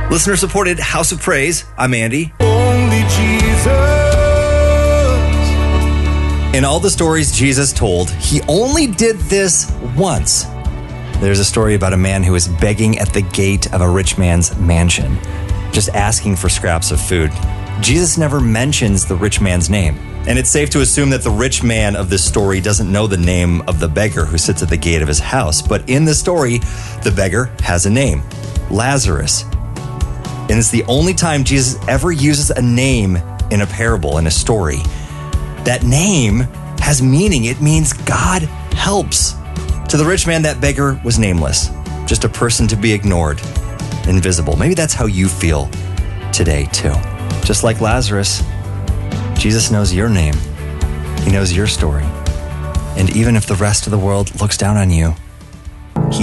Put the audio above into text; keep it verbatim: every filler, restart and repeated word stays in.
Listener supported House of Praise. I'm Andy. Only Jesus. In all the stories Jesus told, he only did this once. There's a story about a man who was begging at the gate of a rich man's mansion, just asking for scraps of food. Jesus never mentions the rich man's name. And it's safe to assume that the rich man of this story doesn't know the name of the beggar who sits at the gate of his house. But in the story, the beggar has a name, Lazarus. And it's the only time Jesus ever uses a name in a parable, in a story. That name has meaning. It means God helps. To the rich man, that beggar was nameless, just a person to be ignored, invisible. Maybe that's how you feel today, too. Just like Lazarus, Jesus knows your name. He knows your story. And even if the rest of the world looks down on you, he